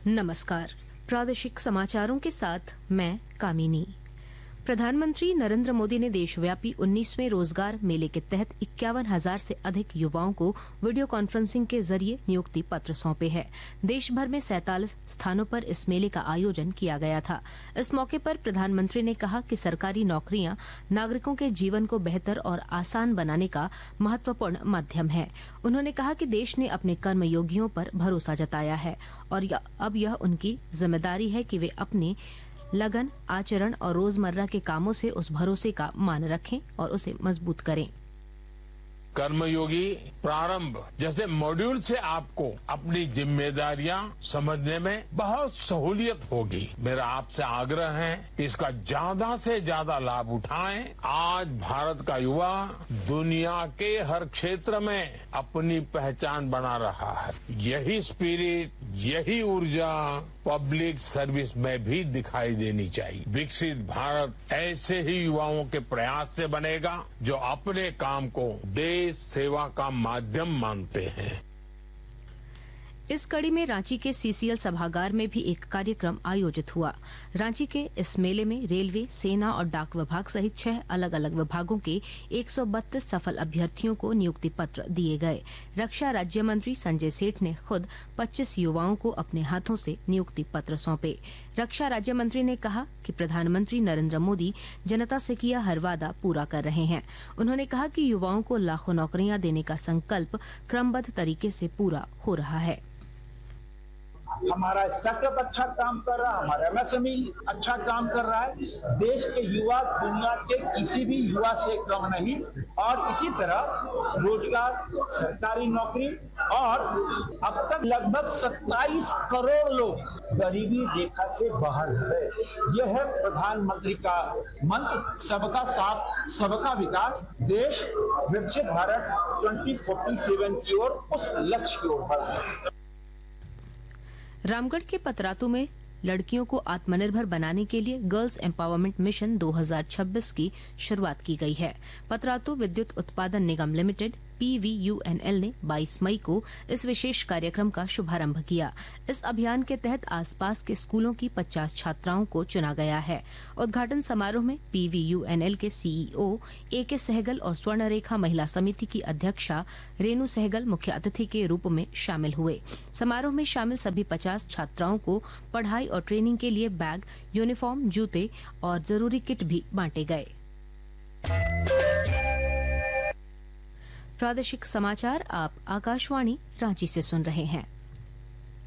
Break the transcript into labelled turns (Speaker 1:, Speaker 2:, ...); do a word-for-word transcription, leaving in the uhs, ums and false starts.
Speaker 1: नमस्कार। प्रादेशिक समाचारों के साथ मैं कामिनी। प्रधानमंत्री नरेंद्र मोदी ने देशव्यापी उन्नीसवें रोजगार मेले के तहत इक्यावन हजार से अधिक युवाओं को वीडियो कॉन्फ्रेंसिंग के जरिए नियुक्ति पत्र सौंपे हैं। देश भर में सैंतालीस स्थानों पर इस मेले का आयोजन किया गया था। इस मौके पर प्रधानमंत्री ने कहा कि सरकारी नौकरियां नागरिकों के जीवन को बेहतर और आसान बनाने का महत्वपूर्ण माध्यम है। उन्होंने कहा कि देश ने अपने कर्मयोगियों पर भरोसा जताया है और अब यह उनकी जिम्मेदारी है कि वे अपने लगन, आचरण और रोजमर्रा के कामों से उस भरोसे का मान रखें और उसे मजबूत करें।
Speaker 2: कर्मयोगी प्रारंभ जैसे मॉड्यूल से आपको अपनी जिम्मेदारियां समझने में बहुत सहूलियत होगी। मेरा आपसे आग्रह है कि इसका ज्यादा से ज्यादा लाभ उठाएं। आज भारत का युवा दुनिया के हर क्षेत्र में अपनी पहचान बना रहा है। यही स्पिरिट, यही ऊर्जा पब्लिक सर्विस में भी दिखाई देनी चाहिए। विकसित भारत ऐसे ही युवाओं के प्रयास से बनेगा जो अपने काम को देश सेवा का माध्यम मानते हैं।
Speaker 1: इस कड़ी में रांची के सीसीएल सभागार में भी एक कार्यक्रम आयोजित हुआ। रांची के इस मेले में रेलवे, सेना और डाक विभाग सहित छह अलग अलग विभागों के एक सौ बत्तीस सफल अभ्यर्थियों को नियुक्ति पत्र दिए गए। रक्षा राज्य मंत्री संजय सेठ ने खुद पच्चीस युवाओं को अपने हाथों से नियुक्ति पत्र सौंपे। रक्षा राज्य मंत्री ने कहा कि प्रधानमंत्री नरेंद्र मोदी जनता से किया हर वादा पूरा कर रहे हैं। उन्होंने कहा कि युवाओं को लाखों नौकरियां देने का संकल्प क्रमबद्ध तरीके से पूरा हो रहा है।
Speaker 3: हमारा स्टार्टअप अच्छा काम कर रहा है, हमारा एमएसएमई अच्छा काम कर रहा है। देश के युवा दुनिया के किसी भी युवा से कम नहीं। और इसी तरह रोजगार, सरकारी नौकरी और अब तक लगभग सत्ताईस करोड़ लोग गरीबी रेखा से बाहर है। यह है प्रधानमंत्री का मंत्र, सबका साथ सबका विकास। देश विकसित भारत ट्वेंटी फोर्टी सेवन की ओर, उस लक्ष्य की ओर बढ़ रहा है।
Speaker 1: रामगढ़ के पतरातू में लड़कियों को आत्मनिर्भर बनाने के लिए गर्ल्स एम्पावरमेंट मिशन दो हज़ार छब्बीस की शुरुआत की गई है। पतरातू विद्युत उत्पादन निगम limited P V you N L ने बाईस मई को इस विशेष कार्यक्रम का शुभारंभ किया। इस अभियान के तहत आसपास के स्कूलों की पचास छात्राओं को चुना गया है। उद्घाटन समारोह में P V you N L के सीईओ ए के सहगल और स्वर्णरेखा महिला समिति की अध्यक्षा रेणु सहगल मुख्य अतिथि के रूप में शामिल हुए। समारोह में शामिल सभी पचास छात्राओं को पढ़ाई और ट्रेनिंग के लिए बैग, यूनिफॉर्म, जूते और जरूरी किट भी बांटे गए। प्रादेशिक समाचार आप आकाशवाणी रांची से सुन रहे हैं।